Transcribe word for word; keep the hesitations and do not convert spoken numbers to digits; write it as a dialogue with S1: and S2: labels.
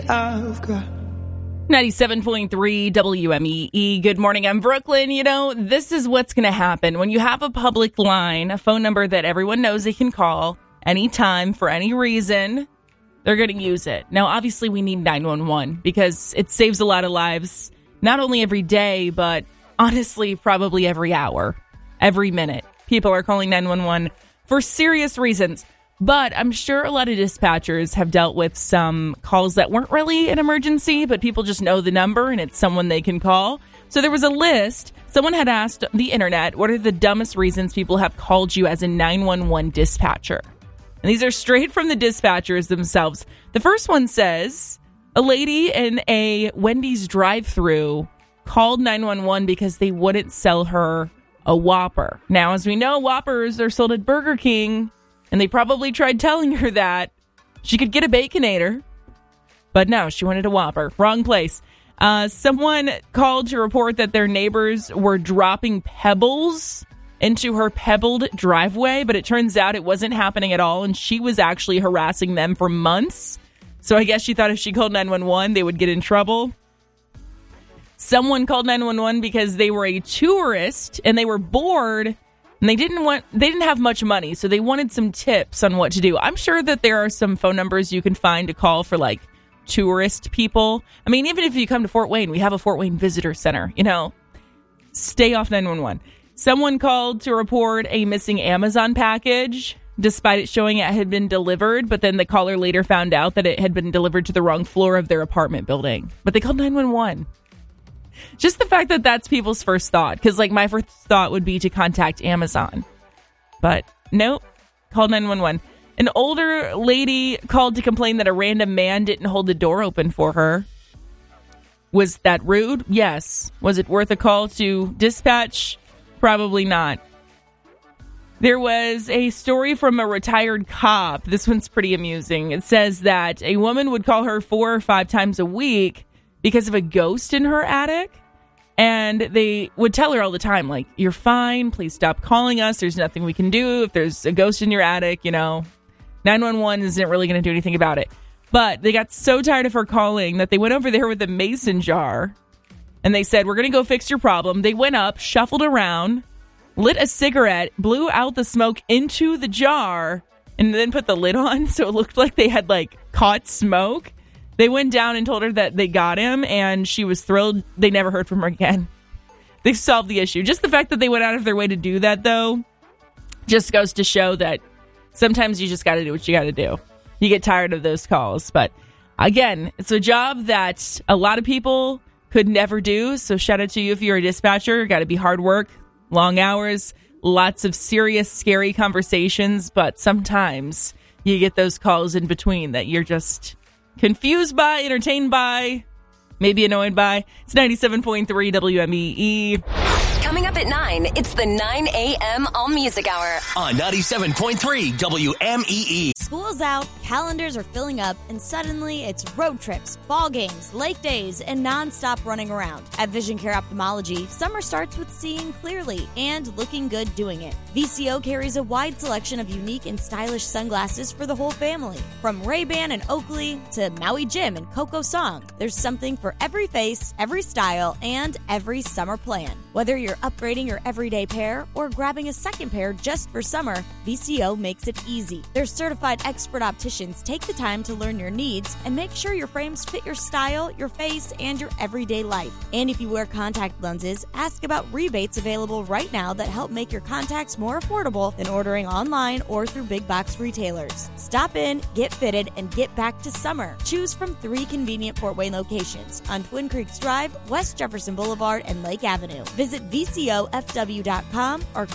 S1: I've got.
S2: ninety-seven point three W M E E. Good morning. I'm Brooklyn. You know, this is what's going to happen when you have a public line, a phone number that everyone knows they can call anytime for any reason. They're going to use it. Now, obviously, we need nine one one because it saves a lot of lives, not only every day, but honestly, probably every hour, every minute. People are calling nine one one for serious reasons. But I'm sure a lot of dispatchers have dealt with some calls that weren't really an emergency, but people just know the number and it's someone they can call. So there was a list. Someone had asked the internet, what are the dumbest reasons people have called you as a nine one one dispatcher? And these are straight from the dispatchers themselves. The first one says, a lady in a Wendy's drive-thru called nine one one because they wouldn't sell her a Whopper. Now, as we know, Whoppers are sold at Burger King. And they probably tried telling her that she could get a Baconator. But no, she wanted a Whopper. Wrong place. Uh, someone called to report that their neighbors were dropping pebbles into her pebbled driveway. But it turns out it wasn't happening at all. And she was actually harassing them for months. So I guess she thought if she called nine one one, they would get in trouble. Someone called nine one one because they were a tourist and they were bored. And they didn't want, they didn't have much money, so they wanted some tips on what to do. I'm sure that there are some phone numbers you can find to call for, like, tourist people. I mean, even if you come to Fort Wayne, we have a Fort Wayne Visitor Center, you know. Stay off nine one one. Someone called to report a missing Amazon package, despite it showing it had been delivered, but then the caller later found out that it had been delivered to the wrong floor of their apartment building. But they called nine one one. Just the fact that that's people's first thought. Because, like, my first thought would be to contact Amazon. But, nope. Called nine one one. An older lady called to complain that a random man didn't hold the door open for her. Was that rude? Yes. Was it worth a call to dispatch? Probably not. There was a story from a retired cop. This one's pretty amusing. It says that a woman would call her four or five times a week because of a ghost in her attic. And they would tell her all the time, like, you're fine. Please stop calling us. There's nothing we can do. If there's a ghost in your attic, you know, nine one one isn't really going to do anything about it. But they got so tired of her calling that they went over there with a mason jar. And they said, we're going to go fix your problem. They went up, shuffled around, lit a cigarette, blew out the smoke into the jar, and then put the lid on. So it looked like they had, like, caught smoke. They went down and told her that they got him, and she was thrilled. They never heard from her again. They solved the issue. Just the fact that they went out of their way to do that, though, just goes to show that sometimes you just got to do what you got to do. You get tired of those calls. But again, it's a job that a lot of people could never do. So shout out to you if you're a dispatcher. Got to be hard work, long hours, lots of serious, scary conversations. But sometimes you get those calls in between that you're just confused by, entertained by, maybe annoyed by. It's ninety-seven point three W M E E.
S3: Coming up at nine, it's the nine a.m. All Music Hour.
S4: On ninety-seven point three W M E E.
S5: School's out, calendars are filling up, and suddenly it's road trips, ball games, lake days, and nonstop running around. At Vision Care Ophthalmology, summer starts with seeing clearly and looking good doing it. V C O carries a wide selection of unique and stylish sunglasses for the whole family. From Ray-Ban and Oakley to Maui Jim and Coco Song, there's something for every face, every style, and every summer plan. Whether you're upgrading your everyday pair or grabbing a second pair just for summer, V C O makes it easy. Their certified expert opticians take the time to learn your needs and make sure your frames fit your style, your face, and your everyday life. And if you wear contact lenses, ask about rebates available right now that help make your contacts more affordable than ordering online or through big box retailers. Stop in, get fitted, and get back to summer. Choose from three convenient Fort Wayne locations on Twin Creeks Drive, West Jefferson Boulevard, and Lake Avenue. Visit V C O F W dot com or